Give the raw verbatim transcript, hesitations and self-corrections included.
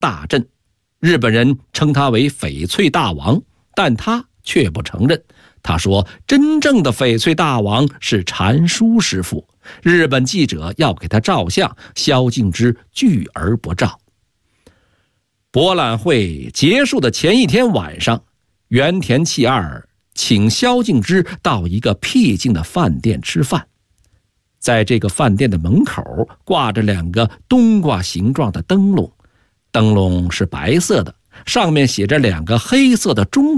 大震。日本人称他为翡翠大王，但他却不承认。他说真正的翡翠大王是禅书师傅。日本记者要给他照相，萧敬之拒而不照。博览会结束的前一天晚上，原田纪二请萧敬之到一个僻静的饭店吃饭。在这个饭店的门口挂着两个冬瓜形状的灯笼，灯笼是白色的，上面写着两个黑色的中